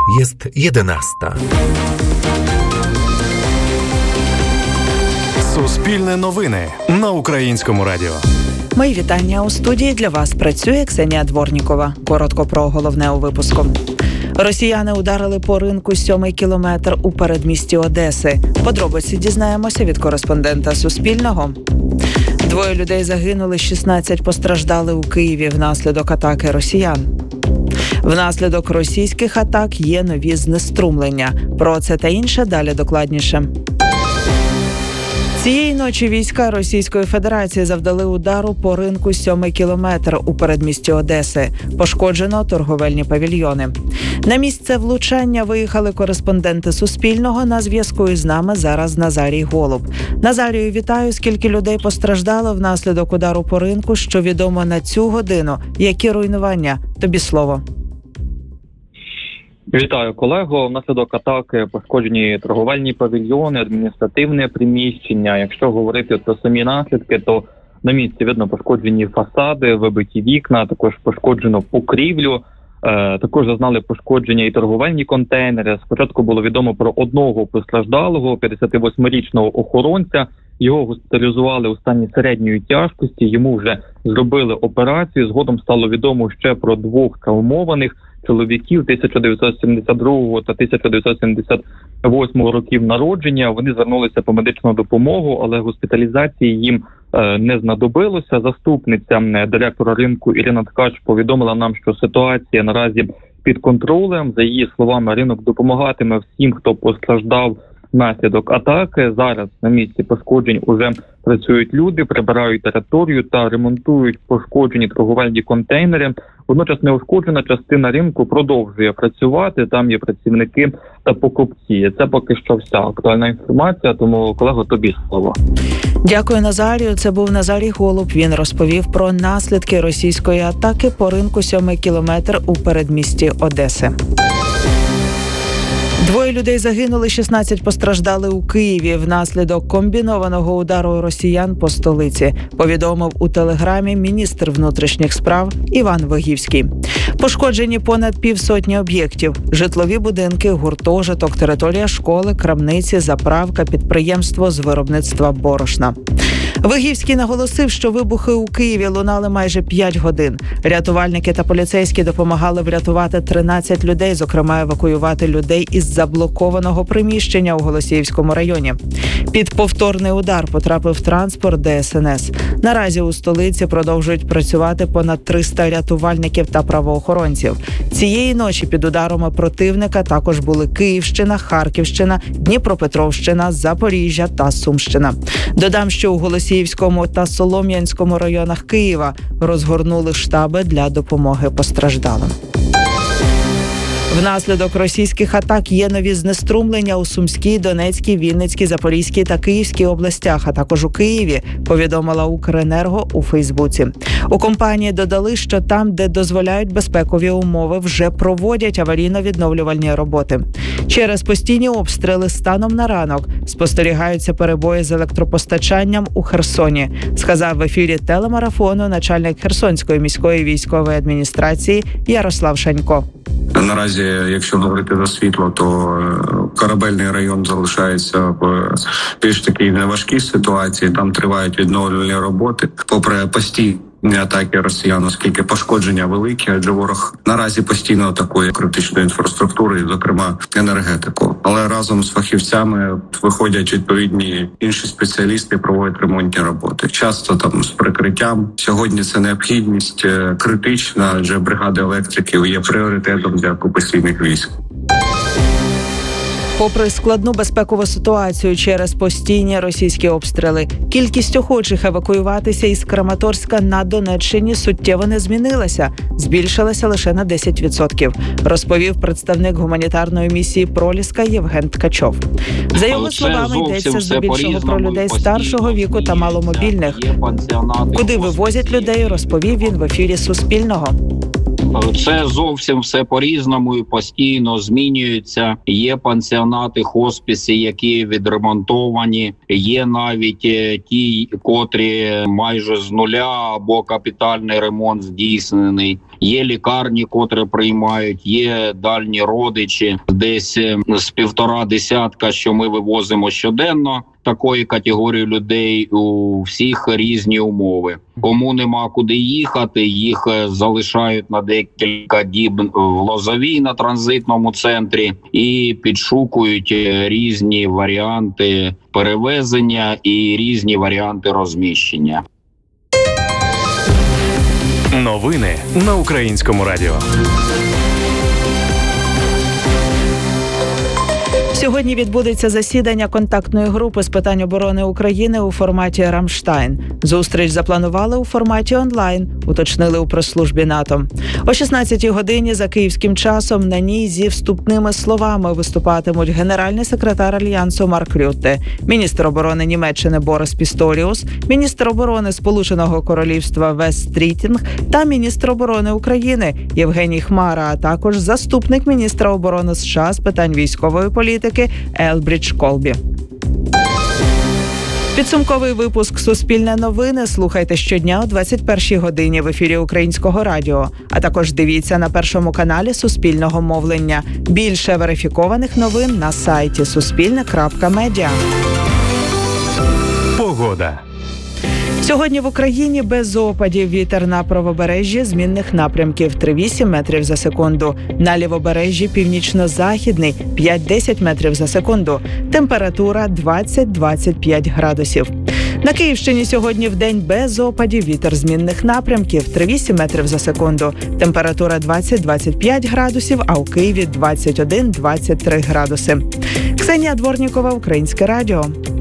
Jest 11. Суспільне новини на Українському радіо. Мої вітання. У студії для вас працює Ксенія Дворнікова. Коротко про головне у випуску. Росіяни ударили по ринку 7-й кілометр у передмісті Одеси. Подробиці дізнаємося від кореспондента Суспільного. 2 людей загинули, 16 постраждали у Києві внаслідок атаки росіян. Внаслідок російських атак є нові знеструмлення. Про це та інше далі докладніше. Цієї ночі війська Російської Федерації завдали удару по ринку 7-й кілометр у передмісті Одеси. Пошкоджено торговельні павільйони. На місце влучання виїхали кореспонденти Суспільного. На зв'язку із нами зараз Назарій Голуб. Назарію, вітаю. Скільки людей постраждало внаслідок удару по ринку? Що відомо на цю годину? Які руйнування? Тобі слово. Вітаю, колего. Внаслідок атаки пошкоджені торговельні павільйони, адміністративне приміщення. Якщо говорити про самі наслідки, то на місці видно пошкоджені фасади, вибиті вікна, також пошкоджено покрівлю. Також зазнали пошкодження і торговельні контейнери. Спочатку було відомо про одного постраждалого, 58-річного охоронця. Його госпіталізували у стані середньої тяжкості, йому вже зробили операцію. Згодом стало відомо ще про 2 травмованих чоловіків 1972 та 1978 років народження. Вони звернулися по медичну допомогу, але госпіталізації їм не знадобилося. Заступниця директора ринку Ірина Ткач повідомила нам, що ситуація наразі під контролем. За її словами, ринок допомагатиме всім, хто постраждав внаслідок атаки. Зараз на місці пошкоджень уже працюють люди, прибирають територію та ремонтують пошкоджені торговельні контейнери. Водночас неушкоджена частина ринку продовжує працювати, там є працівники та покупці. Це поки що вся актуальна інформація, тому, колего, тобі слово. Дякую, Назарію. Це був Назарій Голуб. Він розповів про наслідки російської атаки по ринку 7-й кілометр у передмісті Одеси. 2 людей загинули, 16 постраждали у Києві внаслідок комбінованого удару росіян по столиці, повідомив у телеграмі міністр внутрішніх справ Іван Вигівський. Пошкоджені понад 50 об'єктів: житлові будинки, гуртожиток, територія школи, крамниці, заправка, підприємство з виробництва борошна. Вигівський наголосив, що вибухи у Києві лунали майже 5 годин. Рятувальники та поліцейські допомагали врятувати 13 людей, зокрема евакуювати людей із заблокованого приміщення у Голосіївському районі. Під повторний удар потрапив транспорт ДСНС. Наразі у столиці продовжують працювати понад 300 рятувальників та правоохоронців. Цієї ночі під ударами противника також були Київщина, Харківщина, Дніпропетровщина, Запоріжжя та Сумщина. Додам, що у Голосіївському та Солом'янському районах Києва розгорнули штаби для допомоги постраждалим. Внаслідок російських атак є нові знеструмлення у Сумській, Донецькій, Вінницькій, Запорізькій та Київській областях, а також у Києві, повідомила Укренерго у Фейсбуці. У компанії додали, що там, де дозволяють безпекові умови, вже проводять аварійно-відновлювальні роботи. Через постійні обстріли станом на ранок спостерігаються перебої з електропостачанням у Херсоні, сказав в ефірі телемарафону начальник Херсонської міської військової адміністрації Ярослав Шанько. Наразі, якщо говорити за світло, то Корабельний район залишається в більш такій неважкій ситуації. Там тривають відновлювальні роботи, попри постійні атаки росіян, оскільки пошкодження великі, адже ворог наразі постійно атакує критичну інфраструктуру, і, зокрема, енергетику. Але разом з фахівцями виходять відповідні інші спеціалісти і проводять ремонтні роботи. Часто там з прикриттям. Сьогодні це необхідність критична, адже бригади електриків є пріоритетом для окупаційних військ. Попри складну безпекову ситуацію через постійні російські обстріли, кількість охочих евакуюватися із Краматорська на Донеччині суттєво не змінилася, збільшилася лише на 10%, розповів представник гуманітарної місії «Проліска» Євген Ткачов. За його словами, йдеться здебільшого про людей старшого віку та маломобільних. Куди вивозять людей, розповів він в ефірі Суспільного. Це зовсім все по-різному і постійно змінюється. Є пансіонати, хосписи, які відремонтовані. Є навіть ті, котрі майже з нуля або капітальний ремонт здійснений. Є лікарні, котрі приймають, є дальні родичі, десь з 1,5 десятка, що ми вивозимо щоденно. Такої категорії людей, у всіх різні умови. Кому нема куди їхати, їх залишають на декілька діб в Лозовій на транзитному центрі і підшукують різні варіанти перевезення і різні варіанти розміщення. Новини на Українському радіо. Сьогодні відбудеться засідання контактної групи з питань оборони України у форматі «Рамштайн». Зустріч запланували у форматі онлайн, уточнили у прес-службі НАТО. О 16-й годині за київським часом на ній зі вступними словами виступатимуть генеральний секретар Альянсу Марк Рютте, міністр оборони Німеччини Борис Пісторіус, міністр оборони Сполученого Королівства Вес Стрітінг та міністр оборони України Євгеній Хмара, а також заступник міністра оборони США з питань військової політики Елбрідж Колбі. Підсумковий випуск «Суспільне новини» слухайте щодня о 21-й годині в ефірі Українського радіо. А також дивіться на Першому каналі Суспільного мовлення. Більше верифікованих новин на сайті suspilne.media. Погода. Сьогодні в Україні без опадів. Вітер на правобережжі змінних напрямків 3-8 метрів за секунду. На лівобережжі північно-західний 5-10 метрів за секунду. Температура 20-25 градусів. На Київщині сьогодні вдень без опадів. Вітер змінних напрямків 3-8 метрів за секунду. Температура 20-25 градусів, а у Києві 21-23 градуси. Ксенія Дворнікова, Українське радіо.